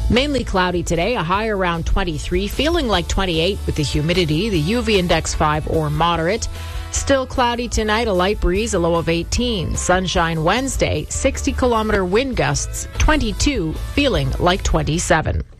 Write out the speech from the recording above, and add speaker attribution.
Speaker 1: Mainly cloudy today, a high around 23, feeling like 28 with the humidity, the UV index 5 or moderate. Still cloudy tonight, a light breeze, a low of 18. Sunshine Wednesday, 60-kilometer wind gusts, 22, feeling like 27.